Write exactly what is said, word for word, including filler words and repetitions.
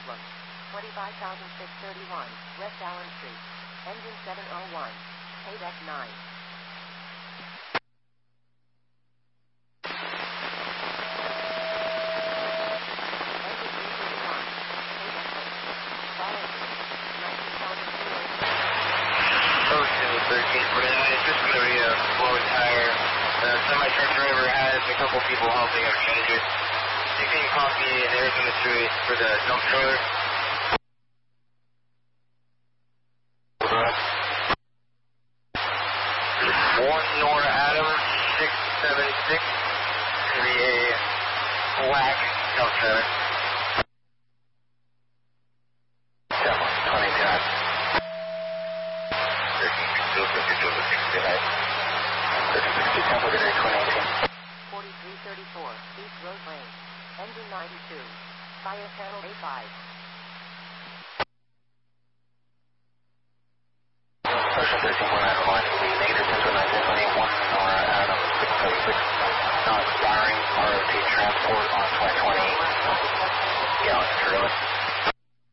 problem. twenty-five thousand six hundred thirty-one, West Allen Street. Engine seven oh one. Payback nine. thirteen forty-nine, it's just going to be a blowing tire. The semi-truck driver has a couple people helping him change it. You can copy Arizona Street for the dump trailer. One Nora Adams, six seven six, going to be a black dump trailer. forty-three thirty-four, East Rose Lane. Engine ninety-two. Fire panel A five. Special thirteen point nine one, negative ten nine twenty, one Nora Adams, six seventy-six. Now expiring R O T transport on twenty twenty. Gallon trailer.